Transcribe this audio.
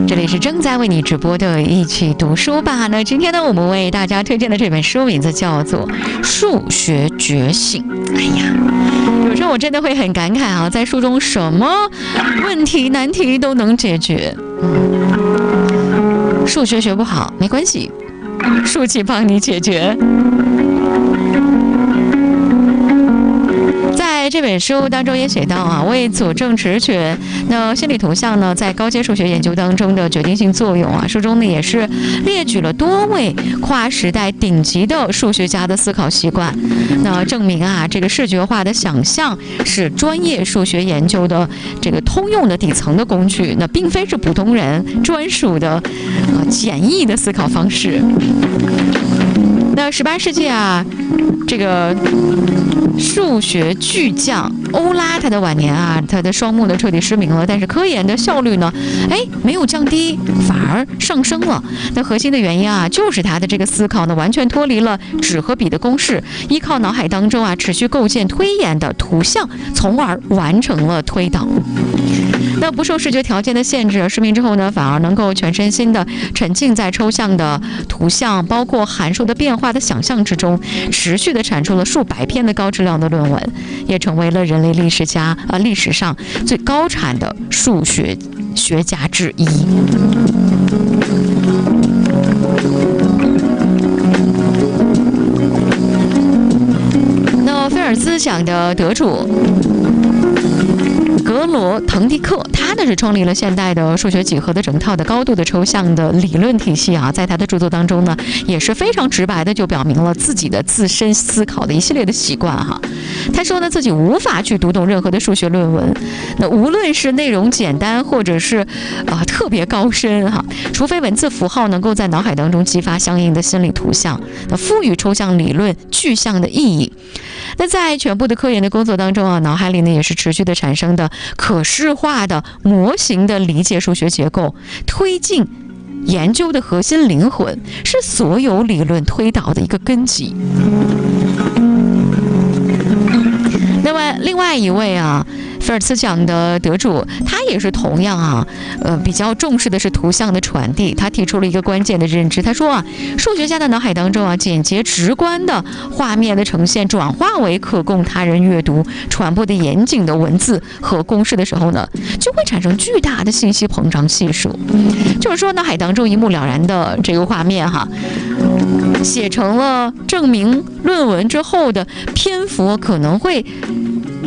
这里是正在为你直播的一起读书吧。那今天呢，我们为大家推荐的这本书名字叫做《数学觉醒》。哎呀，有时候我真的会很感慨啊，在书中什么问题难题都能解决。数学学不好没关系，数奇帮你解决。在这本书当中也写到啊，为佐证直觉，那心理图像呢，在高阶数学研究当中的决定性作用啊。书中呢也是列举了多位跨时代顶级的数学家的思考习惯，那证明啊，这个视觉化的想象是专业数学研究的这个通用的底层的工具，那并非是普通人专属的简易的思考方式。那18世纪啊，这个数学巨匠欧拉，他的晚年啊，他的双目呢彻底失明了，但是科研的效率呢，没有降低，反而上升了。那核心的原因啊，就是他的这个思考呢，完全脱离了纸和笔的公式，依靠脑海当中啊持续构建推演的图像，从而完成了推导。那不受视觉条件的限制，失明之后呢，反而能够全身心的沉浸在抽象的图像，包括函数的变化的想象之中，持续的产出了数百篇的高质量的论文，也成为了人类历史上最高产的数学学家之一。那菲尔兹奖的得主格罗滕迪克，他呢是创立了现代的数学几何的整套的高度的抽象的理论体系啊，在他的著作当中呢，也是非常直白的就表明了自己的自身思考的一系列的习惯哈。他说呢，自己无法去读懂任何的数学论文，那无论是内容简单或者是特别高深哈，除非文字符号能够在脑海当中激发相应的心理图像，那赋予抽象理论具象的意义。那在全部的科研的工作当中啊，脑海里呢也是持续的产生的可视化的模型的理解数学结构，推进研究的核心灵魂，是所有理论推导的一个根基。那么另外一位啊，菲尔兹奖的得主，他也是同样啊，比较重视的是图像的传递。他提出了一个关键的认知，他说啊，数学家的脑海当中啊，简洁直观的画面的呈现转化为可供他人阅读、传播的严谨的文字和公式的时候呢，就会产生巨大的信息膨胀系数。就是说，脑海当中一目了然的这个画面哈，写成了证明论文之后的篇幅可能会